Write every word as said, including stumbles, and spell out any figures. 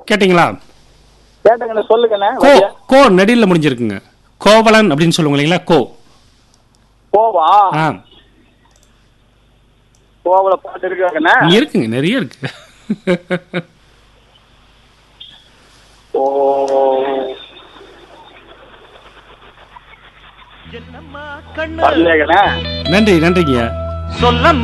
கேட்டீங்களா? கேட்டங்கண்ணே, சொல்லுங்கண்ணே. கோ கோ நெடில முடிஞ்சிருக்குங்க. கோவலன் அப்படின்னு சொல்லுவாங்க இல்லைங்களா? கோ கோவா ஆ கோவல பாட்டு இருக்காங்கண்ணே. இருக்குங்க, நிறைய இருக்கு. ஓ நன்றி நன்றிங்க. சொல்ல